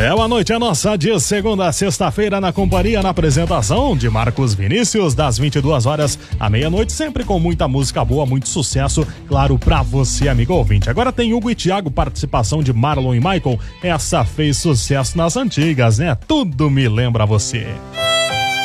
Uma noite é nossa de segunda a sexta-feira na companhia, na apresentação de Marcos Vinícius, das 22 horas à meia-noite, sempre com muita música boa, muito sucesso, claro, pra você, amigo ouvinte. Agora tem Hugo e Thiago, participação de Marlon e Michael. Essa fez sucesso nas antigas, né? Tudo me lembra você.